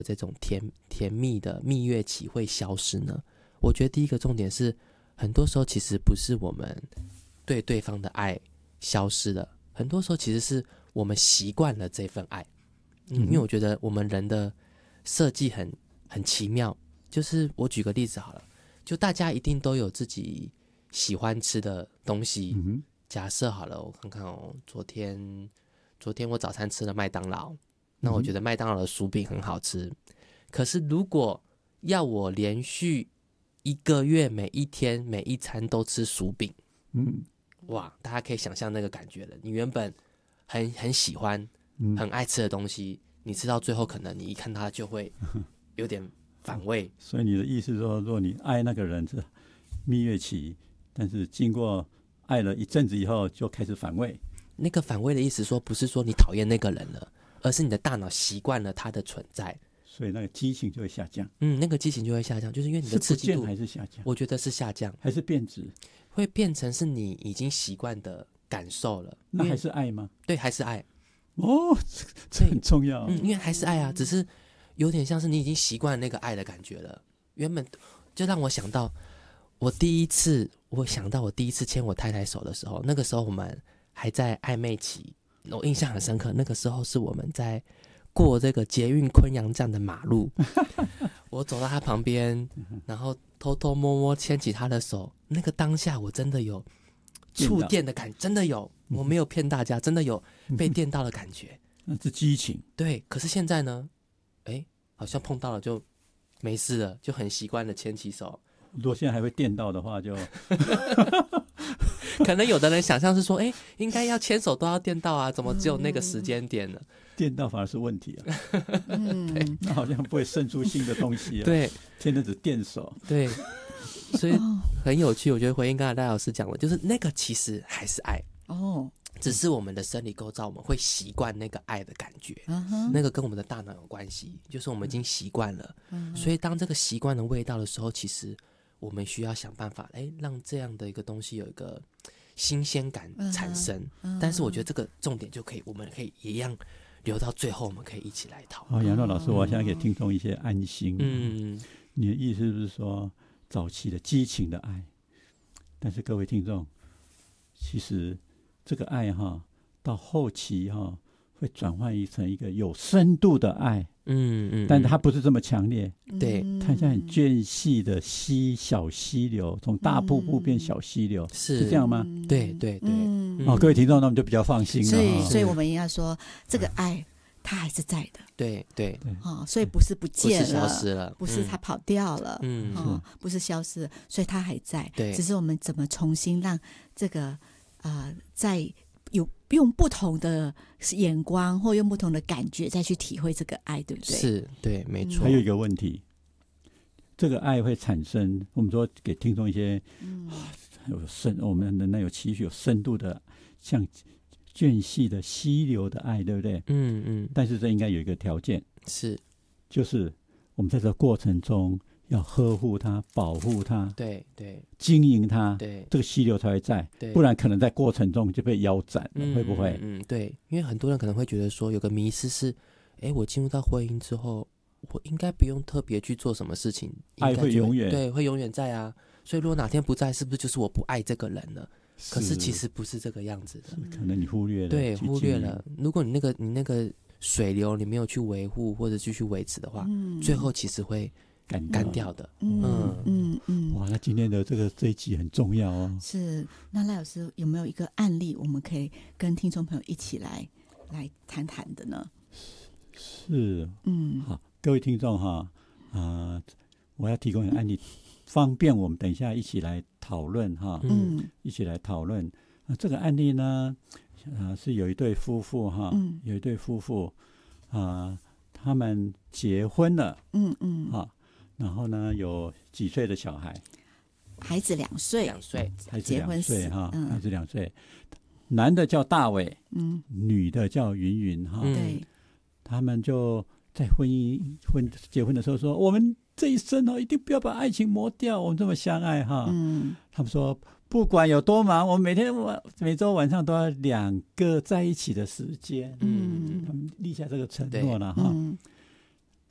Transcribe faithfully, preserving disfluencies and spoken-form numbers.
这种甜甜蜜的蜜月期会消失呢？我觉得第一个重点是，很多时候其实不是我们对对方的爱消失了，很多时候其实是我们习惯了这份爱。嗯，因为我觉得我们人的设计很很奇妙，就是我举个例子好了，就大家一定都有自己喜欢吃的东西。嗯、假设好了，我看看哦，昨天昨天我早餐吃了麦当劳，那我觉得麦当劳的薯饼很好吃。嗯、可是如果要我连续一个月每一天每一餐都吃薯饼，嗯，哇，大家可以想象那个感觉了。你原本很很喜欢、很爱吃的东西，你吃到最后，可能你一看它就会有点反胃。 所以你的意思是说，如果你爱那个人是蜜月期，但是经过爱了一阵子以后，就开始反胃。 那个反胃的意思说，不是说你讨厌那个人了，而是你的大脑习惯了他的存在。 所以那个激情就会下降。 嗯，那个激情就会下降，就是因为你的刺激度是不见还是下降？ 我觉得是下降， 还是变质？ 会变成是你已经习惯的感受了。 那还是爱吗？ 对，还是爱。 哦，这很重要。 嗯，因为还是爱啊，只是有点像是你已经习惯那个爱的感觉了。原本就让我想到，我第一次，我想到我第一次牵我太太手的时候，那个时候我们还在暧昧期，我印象很深刻。那个时候是我们在过这个捷运昆阳站的马路，我走到他旁边，然后偷偷摸摸牵起他的手。那个当下，我真的有触电的感觉，真的有，我没有骗大家，真的有被电到的感觉。 那是激情。 对，可是现在呢，哎，好像碰到了就没事了，就很习惯的牵起手。 如果现在还会电到的话就， 可能有的人想象是说，哎，应该要牵手都要电到啊，怎么只有那个时间点呢？ 电到反而是问题啊。嗯，那好像不会生出新的东西啊。 对， 天天只电手。 对，所以很有趣。我觉得回应刚才赖老师讲的，就是那个其实还是爱哦，只是我们的生理构造，我们会习惯那个爱的感觉，嗯、那个跟我们的大脑有关系，就是我们已经习惯了。嗯、所以当这个习惯的味道的时候，其实我们需要想办法，哎，让这样的一个东西有一个新鲜感产生。嗯嗯、但是我觉得这个重点就可以，我们可以一样留到最后，我们可以一起来讨论。 哦，杨乐老师，我想给听众一些安心。嗯，你的意思是不是说早期的激情的爱？但是各位听众，其实这个爱哈，到后期哈会转换成一个有深度的爱。嗯嗯，但它不是这么强烈。 对， 它像很间隙的溪小溪流，从大瀑布变小溪流，嗯、是这样吗？ 对对对。 嗯、哦，各位听众，那我们就比较放心了。 所以，所以我们也要说，这个爱它还是在的。 对对对。 哦，所以不是不见了， 不是消失了， 不是它跑掉了，嗯，哦，不是消失了，所以它还在。对，只是我们怎么重新让这个呃，在有用不同的眼光或用不同的感觉再去体会这个爱，对不对？ 是，对，没错。 还有一个问题，这个爱会产生，我们说给听众一些，嗯，有深，我们人类有期许、有深度的，像间隙的溪流的爱，对不对？嗯嗯。但是这应该有一个条件， 是， 就是我们在这个过程中要呵护它、保护它， 对对， 经营它， 对， 这个溪流才会在，不然可能在过程中就被腰斩了， 嗯、 会不会？ 嗯，对，因为很多人可能会觉得说，有个迷思是，哎，我进入到婚姻之后，我应该不用特别去做什么事情， 爱会永远， 对，会永远在啊。所以如果哪天不在，是不是就是我不爱这个人了？可是其实不是这个样子的， 可能你忽略了， 对，忽略了。如果你那个你那个水流你没有去维护或者继续维持的话，嗯、最后其实会干干掉的。 嗯嗯嗯。哇，那今天的这个这一集很重要哦。 是，那赖老师有没有一个案例，我们可以跟听众朋友一起来来谈谈的呢？ 是，嗯，好，各位听众哈，啊、呃，我要提供一个案例。方便我们等一下一起来讨论哈，嗯，一起来讨论、啊。这个案例呢，啊是有一对夫妇哈，嗯、有一对夫妇啊，他们结婚了，嗯嗯，啊，然后呢有几岁的小孩？ 孩子两岁， 两岁， 孩子两岁哈，嗯、孩子两岁，男的叫大伟，嗯，女的叫云云哈，对、嗯，他们就在婚姻婚结婚的时候说，我们这一生哦，一定不要把爱情磨掉，我们这么相爱哈。嗯，他们说不管有多忙，我们每天晚每周晚上都要两个在一起的时间。嗯，他们立下这个承诺了哈。嗯，